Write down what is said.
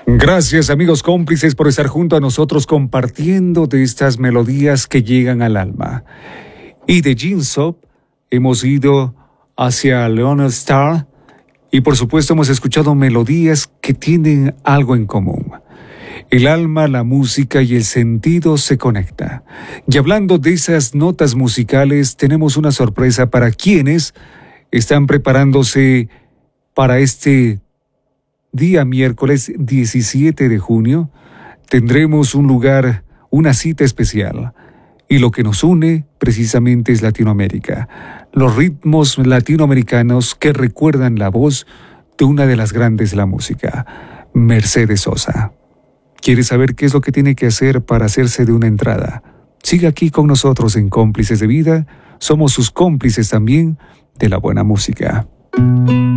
Gracias, amigos cómplices, por estar junto a nosotros compartiendo de estas melodías que llegan al alma. Y de Jeansop hemos ido hacia Leonard Star y por supuesto hemos escuchado melodías que tienen algo en común. El alma, la música y el sentido se conectan. Y hablando de esas notas musicales, tenemos una sorpresa para quienes están preparándose para este día miércoles 17 de junio. Tendremos un lugar, una cita especial. Y lo que nos une precisamente es Latinoamérica. Los ritmos latinoamericanos que recuerdan la voz de una de las grandes de la música, Mercedes Sosa. ¿Quieres saber qué es lo que tiene que hacer para hacerse de una entrada? Siga aquí con nosotros en Cómplices de Vida. Somos sus cómplices también de la buena música.